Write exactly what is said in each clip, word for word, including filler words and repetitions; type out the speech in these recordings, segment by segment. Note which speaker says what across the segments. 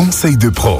Speaker 1: conseils de pro.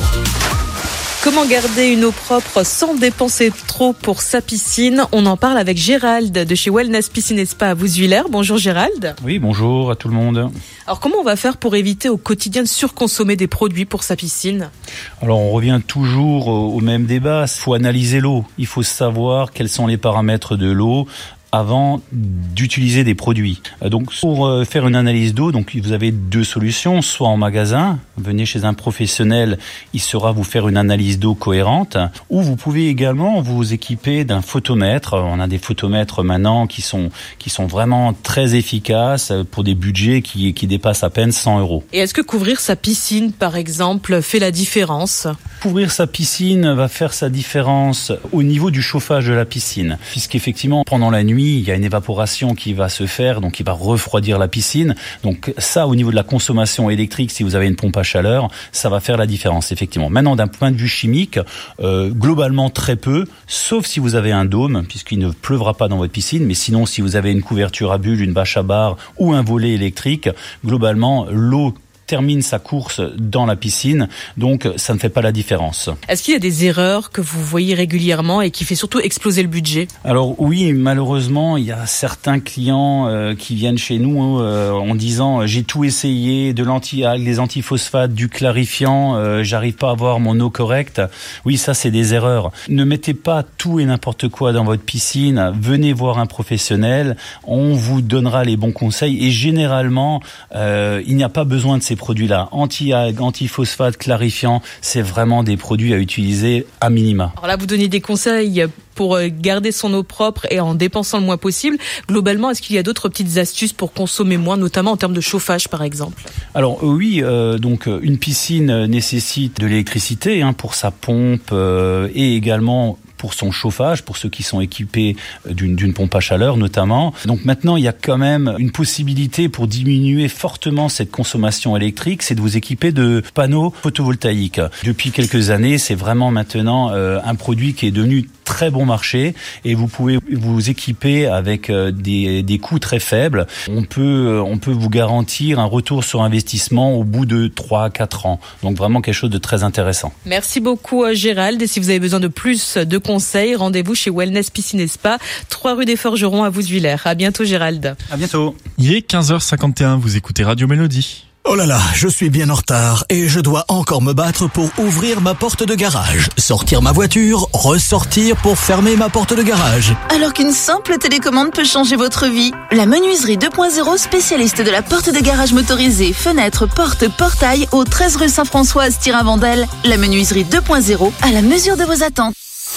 Speaker 2: Comment garder une eau propre sans dépenser trop pour sa piscine? On en parle avec Gérald de chez Wellness Piscine et Spa à Vousvillers. Bonjour Gérald.
Speaker 3: Oui, bonjour à tout le monde.
Speaker 2: Alors comment on va faire pour éviter au quotidien de surconsommer des produits pour sa piscine?
Speaker 3: Alors on revient toujours au même débat. Il faut analyser l'eau. Il faut savoir quels sont les paramètres de l'eau avant d'utiliser des produits. Donc pour faire une analyse d'eau, donc vous avez deux solutions, soit en magasin, venez chez un professionnel, il saura vous faire une analyse d'eau cohérente, ou vous pouvez également vous équiper d'un photomètre. On a des photomètres maintenant qui sont qui sont vraiment très efficaces pour des budgets qui qui dépassent à peine cent euros.
Speaker 2: Et est-ce que couvrir sa piscine, par exemple, fait la différence?
Speaker 3: Couvrir sa piscine va faire sa différence au niveau du chauffage de la piscine, puisqu'effectivement pendant la nuit il y a une évaporation qui va se faire, donc qui va refroidir la piscine. Donc ça, au niveau de la consommation électrique, si vous avez une pompe à chaleur, ça va faire la différence, effectivement. Maintenant, d'un point de vue chimique, euh, globalement très peu, sauf si vous avez un dôme, puisqu'il ne pleuvra pas dans votre piscine. Mais sinon, si vous avez une couverture à bulles, une bâche à barre ou un volet électrique, globalement, l'eau termine sa course dans la piscine, donc ça ne fait pas la différence.
Speaker 2: Est-ce qu'il y a des erreurs que vous voyez régulièrement et qui fait surtout exploser le budget?
Speaker 3: Alors oui, malheureusement, il y a certains clients euh, qui viennent chez nous euh, en disant euh, j'ai tout essayé, de l'anti-algues, des antiphosphates, du clarifiant, euh, j'arrive pas à avoir mon eau correcte. Oui, ça c'est des erreurs. Ne mettez pas tout et n'importe quoi dans votre piscine, venez voir un professionnel, on vous donnera les bons conseils et généralement, euh, il n'y a pas besoin de ces produits-là, anti-algues, anti-phosphate, clarifiant, c'est vraiment des produits à utiliser à minima.
Speaker 2: Alors là, vous donnez des conseils pour garder son eau propre et en dépensant le moins possible. Globalement, est-ce qu'il y a d'autres petites astuces pour consommer moins, notamment en termes de chauffage, par exemple?
Speaker 3: Alors oui, euh, donc une piscine nécessite de l'électricité hein, pour sa pompe euh, et également pour son chauffage, pour ceux qui sont équipés d'une, d'une pompe à chaleur notamment. Donc maintenant, il y a quand même une possibilité pour diminuer fortement cette consommation électrique, c'est de vous équiper de panneaux photovoltaïques. Depuis quelques années, c'est vraiment maintenant euh, un produit qui est devenu très bon marché et vous pouvez vous équiper avec des, des coûts très faibles. On peut, on peut vous garantir un retour sur investissement au bout de trois à quatre ans. Donc vraiment quelque chose de très intéressant.
Speaker 2: Merci beaucoup Gérald. Et si vous avez besoin de plus de conseils, rendez-vous chez Wellness Piscine et Spa, trois rue des Forgerons à Vousvillers. À bientôt Gérald.
Speaker 3: À bientôt.
Speaker 4: Il est quinze heures cinquante et un, vous écoutez Radio Mélodie.
Speaker 5: Oh là là, je suis bien en retard et je dois encore me battre pour ouvrir ma porte de garage, sortir ma voiture, ressortir pour fermer ma porte de garage.
Speaker 6: Alors qu'une simple télécommande peut changer votre vie. La menuiserie deux point zéro, spécialiste de la porte de garage motorisée, fenêtres, portes, portails, au treize rue Saint-François à Styrin-Vandel. La menuiserie deux point zéro, à la mesure de vos attentes.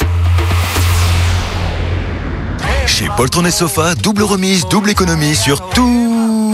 Speaker 7: Chez Poltron et Sofa, double remise, double économie sur tout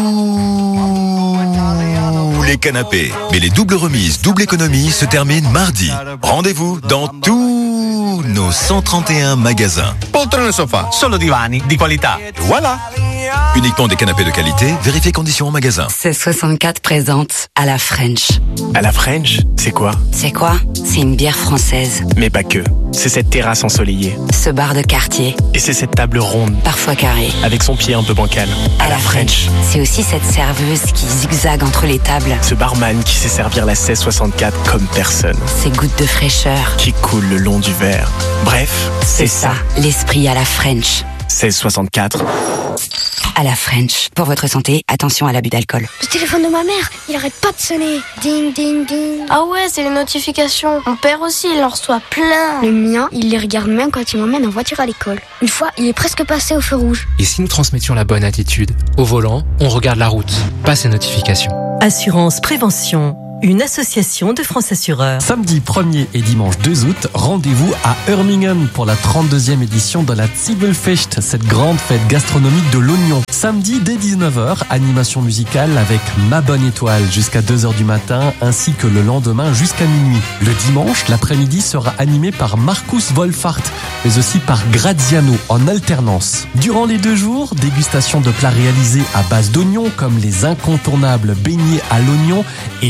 Speaker 7: les canapés. Mais les doubles remises, double économie se terminent mardi. Rendez-vous dans tous nos cent trente et un magasins.
Speaker 8: Poltrone Sofa, solo divani di qualità. Voilà.
Speaker 7: Uniquement des canapés de qualité, vérifiez conditions en magasin.
Speaker 9: seize soixante-quatre présente à la French.
Speaker 10: À la French, c'est quoi?
Speaker 9: C'est quoi? C'est une bière française.
Speaker 10: Mais pas que. C'est cette terrasse ensoleillée.
Speaker 9: Ce bar de quartier.
Speaker 10: Et c'est cette table ronde.
Speaker 9: Parfois carrée.
Speaker 10: Avec son pied un peu bancal.
Speaker 9: À, à la French. C'est aussi cette serveuse qui zigzague entre les tables.
Speaker 10: Ce barman qui sait servir la seize soixante-quatre comme personne.
Speaker 9: Ces gouttes de fraîcheur.
Speaker 10: Qui coulent le long du verre. Bref, c'est, c'est ça.
Speaker 9: ça. L'esprit à la French.
Speaker 10: seize soixante-quatre.
Speaker 9: À la French. Pour votre santé, attention à l'abus d'alcool.
Speaker 11: Le téléphone de ma mère, il arrête pas de sonner. Ding, ding, ding.
Speaker 12: Ah ouais, c'est les notifications. Mon père aussi, il en reçoit plein.
Speaker 11: Le mien, il les regarde même quand il m'emmène en voiture à l'école. Une fois, il est presque passé au feu rouge.
Speaker 13: Et si nous transmettions la bonne attitude? Au volant, on regarde la route, pas ces notifications.
Speaker 14: Assurance Prévention, une association de France Assureurs.
Speaker 4: Samedi premier et dimanche deux août, rendez-vous à Hurmingen pour la trente-deuxième édition de la Zwiebelfest, cette grande fête gastronomique de l'oignon. Samedi dès dix-neuf heures, animation musicale avec Ma Bonne Étoile jusqu'à deux heures du matin, ainsi que le lendemain jusqu'à minuit. Le dimanche, l'après-midi sera animé par Marcus Wolfart, mais aussi par Graziano en alternance. Durant les deux jours, dégustation de plats réalisés à base d'oignons comme les incontournables beignets à l'oignon et d'édition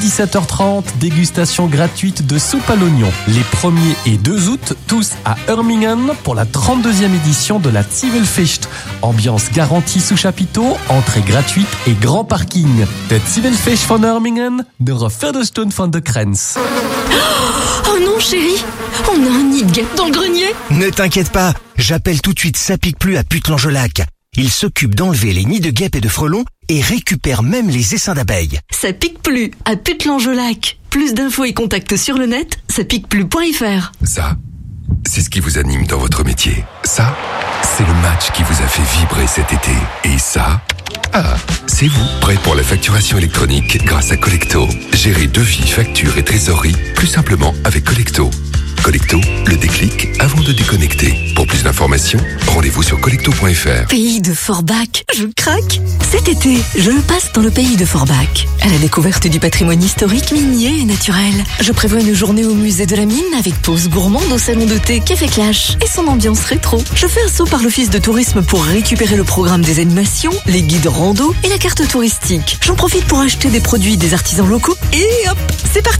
Speaker 4: dix-sept heures trente, dégustation gratuite de soupe à l'oignon. Les premier et deux août, tous à Hurmingen pour la trente-deuxième édition de la Zwiebelfest. Ambiance garantie sous chapiteau, entrée gratuite et grand parking. Der Zwiebelfest von Hurmingen, nur eine Viertelstunde von der Grenze.
Speaker 14: Oh non, chérie, on a un nid de guêpe dans le grenier.
Speaker 1: Ne t'inquiète pas, j'appelle tout de suite Ça pique plus à Putelange-Lac. Il s'occupe d'enlever les nids de guêpes et de frelons et récupère même les essaims d'abeilles.
Speaker 14: Ça pique plus à Putelange-Lac. Plus d'infos et contacts sur le net, ça pique plus point f r.
Speaker 15: Ça, c'est ce qui vous anime dans votre métier. Ça, c'est le match qui vous a fait vibrer cet été. Et ça, ah, c'est vous, prêt pour la facturation électronique grâce à Collecto. Gérez devis, factures et trésorerie plus simplement avec Collecto. Collecto, le déclic avant de déconnecter. Pour plus d'informations, rendez-vous sur collecto point f r.
Speaker 14: Pays de Forbach, je craque. Cet été, je le passe dans le pays de Forbach, à la découverte du patrimoine historique, minier et naturel. Je prévois une journée au musée de la mine avec pause gourmande au salon de thé Café Clash et son ambiance rétro. Je fais un saut par l'office de tourisme pour récupérer le programme des animations, les guides rando et la carte touristique. J'en profite pour acheter des produits des artisans locaux et hop, c'est parti.